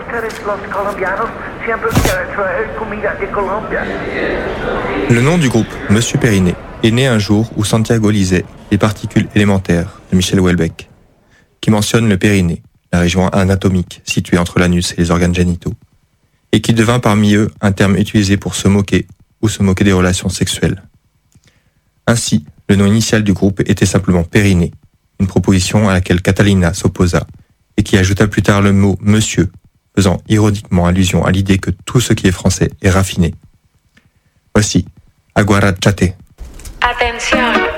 Le nom du groupe Monsieur Périnée est né un jour où Santiago lisait Les particules élémentaires de Michel Houellebecq, qui mentionne le périnée, la région anatomique située entre l'anus et les organes génitaux, et qui devint parmi eux un terme utilisé pour se moquer ou se moquer des relations sexuelles. Ainsi, le nom initial du groupe était simplement Périnée, une proposition à laquelle Catalina s'opposa et qui ajouta plus tard le mot monsieur, faisant ironiquement allusion à l'idée que tout ce qui est français est raffiné. Voici Aguarachate. Atención.